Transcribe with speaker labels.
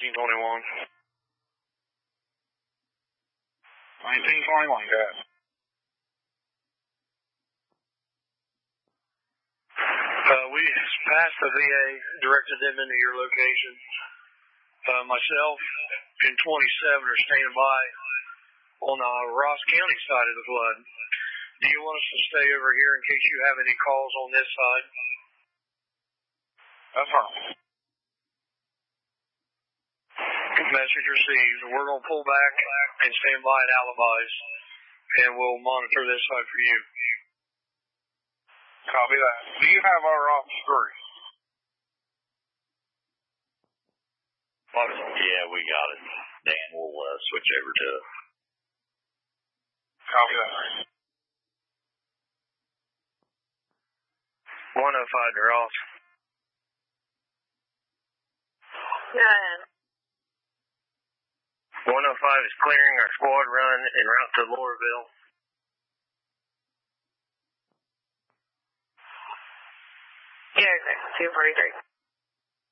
Speaker 1: 1921.
Speaker 2: 1921, good.
Speaker 1: We passed the VA, directed them into your location. Myself and 27 are standing by on the Ross County side of the flood. Do you want us to stay over here in case you have any calls on this side?
Speaker 2: That's fine.
Speaker 1: Message received. We're going to pull back and stand by at alibis, and we'll monitor this side for you.
Speaker 2: Copy that. Do you have our Ops 3?
Speaker 3: Yeah, we got it. Dan will switch over to it.
Speaker 2: Copy that.
Speaker 1: 105 to Ross.
Speaker 4: Yeah.
Speaker 1: 105 is clearing our squad run en route to Laurelville.
Speaker 4: Yeah, exactly. 243.